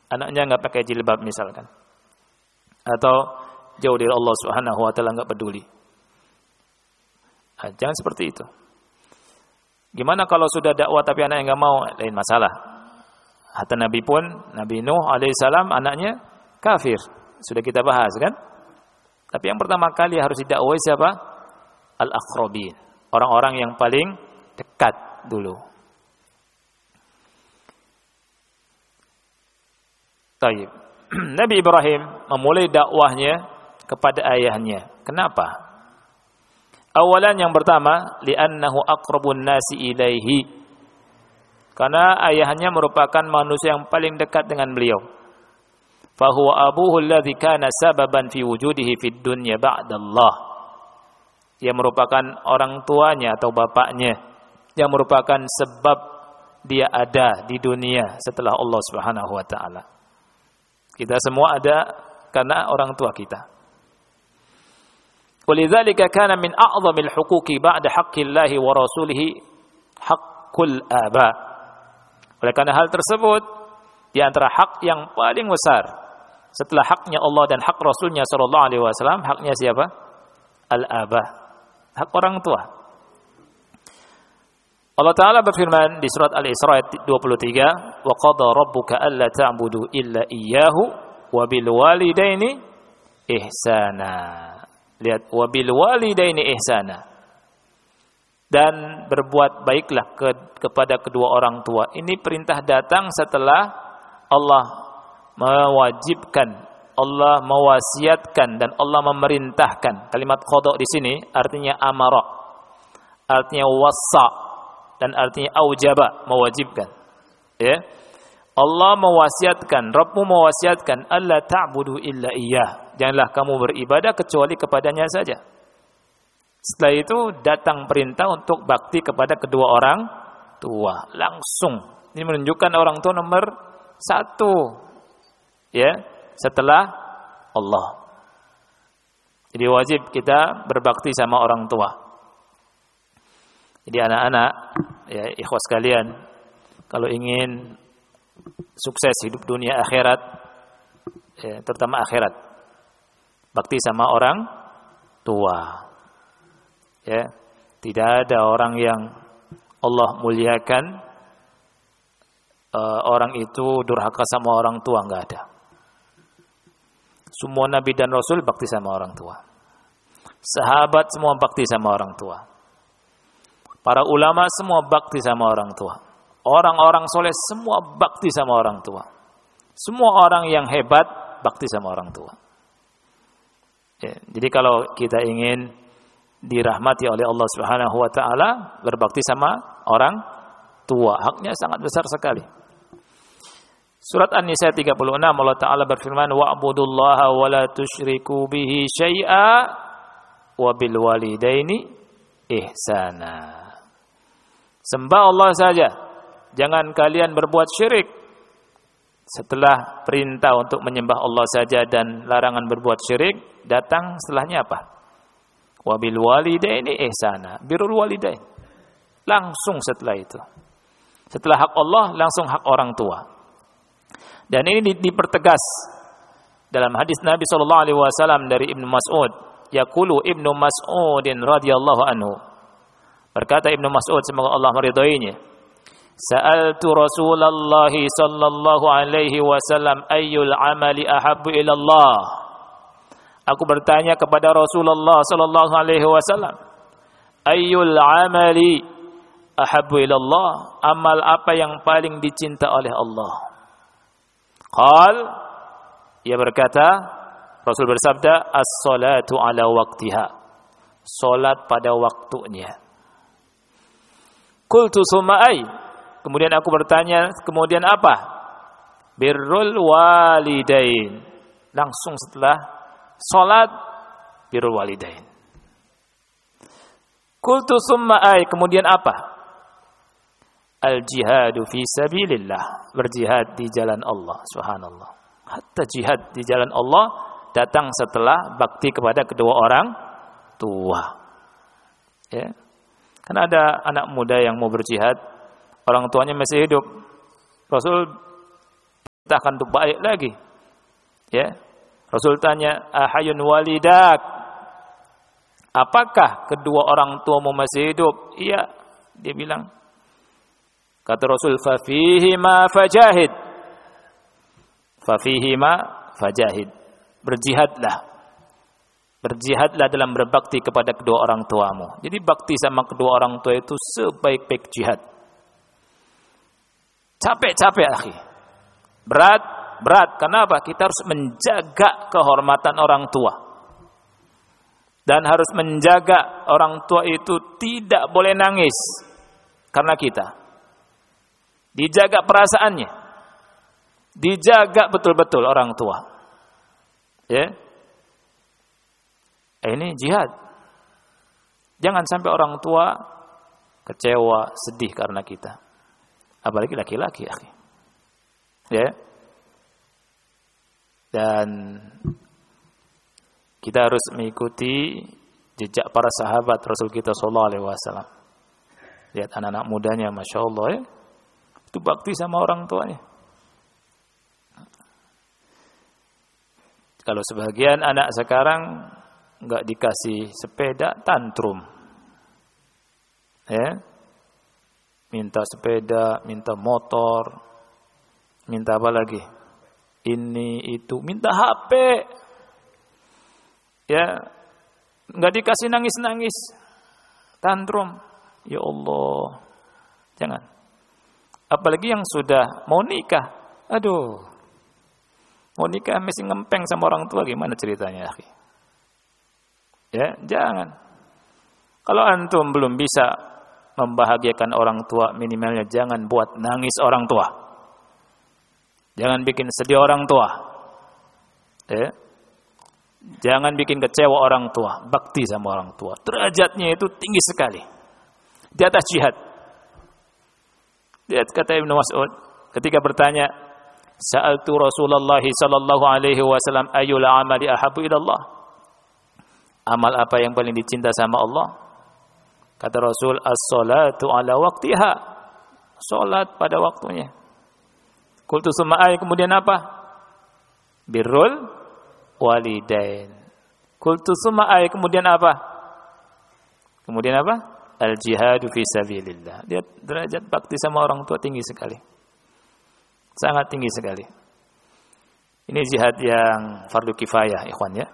Anaknya enggak pakai jilbab misalkan. Atau jauh dari Allah Subhanahu wa taala, enggak peduli. Jangan seperti itu. Gimana kalau sudah dakwah tapi anaknya enggak mau? Lain masalah. Hatta Nabi pun, Nabi Nuh alaihissalam anaknya kafir. Sudah kita bahas kan? Tapi yang pertama kali harus didakwai siapa? Al-aqrabin. Orang-orang yang paling dekat dulu. Taib. Nabi Ibrahim memulai dakwahnya kepada ayahnya. Kenapa? Awalan yang pertama, li'annahu aqrabun nasi ilaihi. Karena ayahnya merupakan manusia yang paling dekat dengan beliau. Fahuwa abuhu alladhi kana sababan fi wujudihi fid dunya ba'dallah. Ia merupakan orang tuanya atau bapaknya yang merupakan sebab dia ada di dunia setelah Allah Subhanahu wa taala. Kita semua ada karena orang tua kita. Walidzalika kana min a'zamil huquqi ba'da haqqillahi wa rasulihi haqqul aba. Oleh karena hal tersebut, di antara hak yang paling besar setelah haknya Allah dan hak Rasulnya sallallahu alaihi wasallam, haknya siapa? Al-aba, hak orang tua. Allah Ta'ala berfirman di surat Al-Isra ayat 23, wa qada rabbuka alla ta'budu illa iyyahu wa bil walidaini ihsana. Lihat, wa bil walidaini ihsana. Dan berbuat baiklah kepada kedua orang tua. Ini perintah datang setelah Allah mewajibkan, Allah mewasiatkan dan Allah memerintahkan. Kalimat qada di sini artinya amara, artinya wassa, dan artinya aujaba, mewajibkan. Ya. Allah mewasiatkan, Rabbmu mewasiatkan, alla ta'budu illa iyyah. Janganlah kamu beribadah kecuali kepadanya saja. Setelah itu datang perintah untuk bakti kepada kedua orang tua. Langsung. Ini menunjukkan orang tua nomor 1. Ya, setelah Allah. Jadi wajib kita berbakti sama orang tua. Jadi anak-anak, ya ikhwas sekalian, kalau ingin sukses hidup dunia akhirat, ya, terutama akhirat, bakti sama orang tua. Ya, tidak ada orang yang Allah muliakan orang itu durhaka sama orang tua, enggak ada. Semua nabi dan rasul bakti sama orang tua. Sahabat semua bakti sama orang tua. Para ulama semua bakti sama orang tua. Orang-orang soleh semua bakti sama orang tua. Semua orang yang hebat bakti sama orang tua. Ya, jadi kalau kita ingin dirahmati oleh Allah Subhanahu wa taala, berbakti sama orang tua, haknya sangat besar sekali. Surat An-Nisa 36, Allah Ta'ala berfirman, wa'budullaha wa la tusyriku bihi syai'a wa bil walidaini ihsana. Sembah Allah saja, jangan kalian berbuat syirik. Setelah perintah untuk menyembah Allah saja dan larangan berbuat syirik, datang setelahnya apa? Wa bil walidaini ihsana, birrul walidain. Langsung setelah itu. Setelah hak Allah, langsung hak orang tua. Dan ini dipertegas dalam hadis Nabi sallallahu alaihi wasallam dari Ibnu Mas'ud, yaqulu Ibnu Mas'udin radhiyallahu anhu. Berkata Ibnu Mas'ud, semoga Allah meridhoinya, sa'altu Rasulullah sallallahu alaihi wasallam ayyul amali ahabbu ila Allah. Aku bertanya kepada Rasulullah sallallahu alaihi wasallam, ayyul amali ahabbu ila Allah, amal apa yang paling dicinta oleh Allah? Qal, ia berkata, Rasul bersabda, as-salatu ala waqtiha, salat pada waktunya. Qultu summa ay, kemudian aku bertanya, kemudian apa? Birrul walidain, langsung setelah salat birrul walidain. Qultu summa ay, kemudian apa? Al-jihadu fi sabilillah, berjihad di jalan Allah, subhanallah. Hatta jihad di jalan Allah datang setelah bakti kepada kedua orang tua. Ya. Karena ada anak muda yang mau berjihad, orang tuanya masih hidup. Rasul perintahkan untuk baik lagi. Ya. Rasul tanya, "Ahayun walidak?" Apakah kedua orang tuamu masih hidup? Iya, dia bilang. Kata Rasul, "Fa fihima fajahid." Fa fihima fajahid. Berjihadlah dalam berbakti kepada kedua orang tuamu. Jadi bakti sama kedua orang tua itu sebaik-baik jihad. Capek-capek, akhi. Berat. Kenapa? Kita harus menjaga kehormatan orang tua. Dan harus menjaga orang tua itu tidak boleh nangis karena kita. Dijaga perasaannya. Dijaga betul-betul orang tua. Ya. Ini jihad. Jangan sampai orang tua kecewa, sedih karena kita. Apalagi laki-laki, akhi. Ya. Dan kita harus mengikuti jejak para sahabat Rasul kita sallallahu alaihi wasallam. Lihat anak-anak mudanya, Masya Allah ya. Itu bakti sama orang tuanya. Kalau sebagian anak sekarang enggak dikasih sepeda, tantrum. Ya. Minta sepeda, minta motor, minta apa lagi? Ini itu, minta HP. Ya, enggak dikasih nangis-nangis. Tantrum. Ya Allah. Jangan. Apalagi yang sudah mau nikah. Aduh. Mau nikah mesti ngempeng sama orang tua, gimana ceritanya, akhi? Ya, jangan. Kalau antum belum bisa membahagiakan orang tua, minimalnya jangan buat nangis orang tua. Jangan bikin sedih orang tua. Ya. Jangan bikin kecewa orang tua. Bakti sama orang tua. Derajatnya itu tinggi sekali. Di atas jihad. Lihat kata Ibnu Mas'ud ketika bertanya, "Sa'altu Rasulullah sallallahu alaihi wasallam ayyul amali ahabbu ila Allah?" Amal apa yang paling dicinta sama Allah? Kata Rasul, "As-salatu ala waqtiha." Salat pada waktunya. Qultu summa ay, kemudian apa? Birrul walidain. Qultu summa ay, kemudian apa? Kemudian apa? Al-jihadu fi sabilillah. Dia derajat bakti sama orang tua tinggi sekali. Sangat tinggi sekali. Ini jihad yang fardu kifayah, ikhwan ya.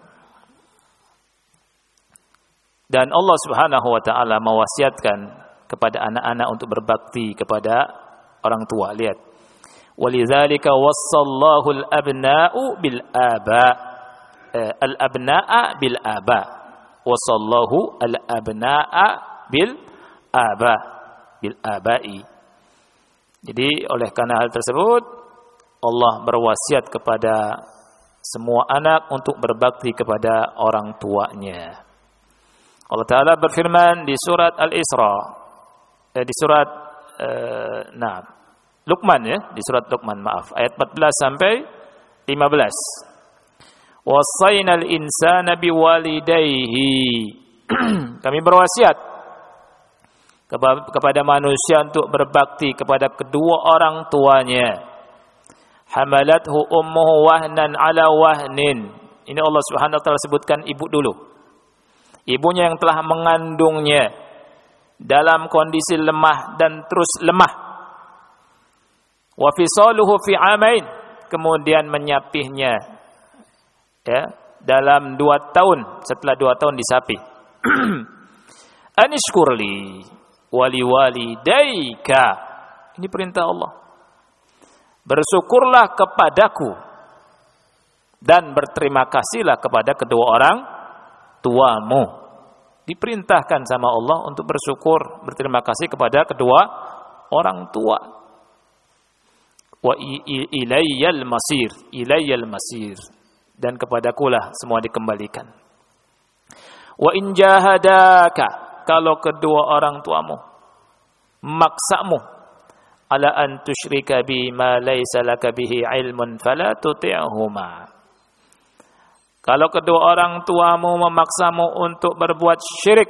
Dan Allah Subhanahu wa taala mewasiatkan kepada anak-anak untuk berbakti kepada orang tua. Lihat. Walidzalika wassallahu al-abna'u bil aba. Al-abna'a bil aba. Wassallahu al-abna'a bil aba. Bil abai. Jadi oleh karena hal tersebut Allah berwasiat kepada semua anak untuk berbakti kepada orang tuanya. Allah Ta'ala berfirman di surat Al-Isra, di surat Luqman ya, di surat Luqman, maaf, ayat 14 sampai 15. Wassaynal insana biwalidayhi. Kami berwasiat kepada manusia untuk berbakti kepada kedua orang tuanya. Hamalathu ummuhu wahnan ala wahnin. Ini Allah Subhanahu wa taala sebutkan ibu dulu. Ibunya yang telah mengandungnya dalam kondisi lemah dan terus lemah. Wa fisaluhu fi amain, kemudian menyapihnya ya dalam 2 tahun, setelah 2 tahun disapi. Anishkurli wali walidayka. Ini perintah Allah. Bersyukurlah kepadaku dan berterima kasihlah kepada kedua orang tuamu. Diperintahkan sama Allah untuk bersyukur, berterima kasih kepada kedua orang tua. Wa ilayyal masir, dan kepadakulah semua dikembalikan. Wa in jahadaka, kalau kedua orang tuamu memaksamu ala an tusyrika bi ma laysa laka bihi ilmun fala tuti'huma. Kalau kedua orang tuamu memaksamu untuk berbuat syirik,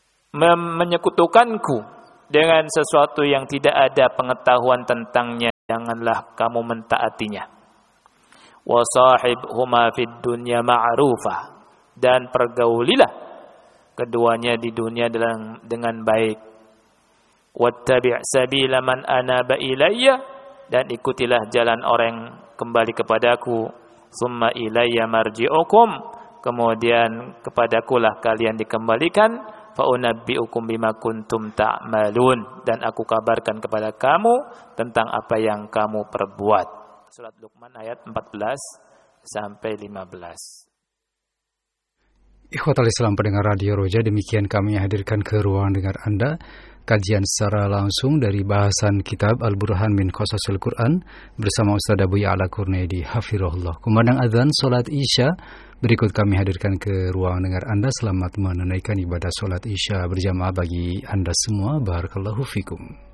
menyekutukanku dengan sesuatu yang tidak ada pengetahuan tentangnya, janganlah kamu mentaatinya. Wa sahibhuma fid dunya ma'rufah, dan pergaulilah keduanya di dunia dengan baik. Wattabi' sabila man anaba ilayya, dan ikutilah jalan orang kembali kepadaku. Summa ilayya marji'ukum, kemudian kepadakulah kalian dikembalikan. Fa unabbi'ukum bima kuntum ta'malun, dan aku kabarkan kepada kamu tentang apa yang kamu perbuat. Surat Luqman ayat 14 sampai 15. Ikhwatal Islam pendengar Radio Roja, demikian kami hadirkan ke ruang dengar Anda kajian secara langsung dari bahasan kitab Al-Burhan min Qasasil Quran bersama Ustaz Abu Ya'la Kurnaidi hafizahullah. Kumandang azan salat Isya, berikut kami hadirkan ke ruang dengar Anda. Selamat menunaikan ibadah salat Isya berjamaah bagi Anda semua. Barakallahu fikum.